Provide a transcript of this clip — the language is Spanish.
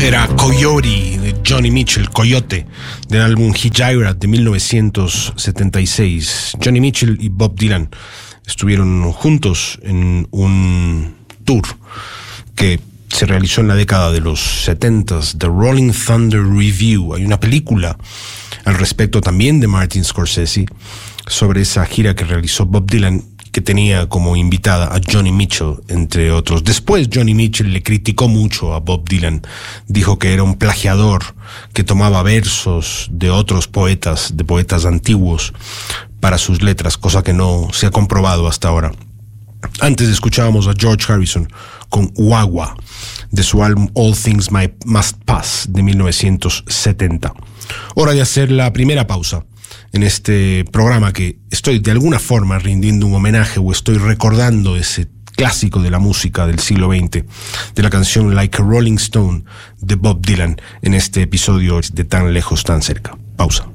Era Coyote de Johnny Mitchell, Coyote, del álbum Hijira de 1976. Johnny Mitchell y Bob Dylan estuvieron juntos en un tour que se realizó en la década de los 70s, The Rolling Thunder Review. Hay una película al respecto también de Martin Scorsese sobre esa gira que realizó Bob Dylan, que tenía como invitada a Johnny Mitchell, entre otros. Después Johnny Mitchell le criticó mucho a Bob Dylan, dijo que era un plagiador, que tomaba versos de otros poetas, de poetas antiguos, para sus letras, cosa que no se ha comprobado hasta ahora. Antes escuchábamos a George Harrison con Wah-Wah, de su álbum All Things Must Pass, de 1970. Hora de hacer la primera pausa en este programa, que estoy de alguna forma rindiendo un homenaje o estoy recordando ese clásico de la música del siglo XX, de la canción Like a Rolling Stone de Bob Dylan, en este episodio de Tan Lejos, Tan Cerca. Pausa.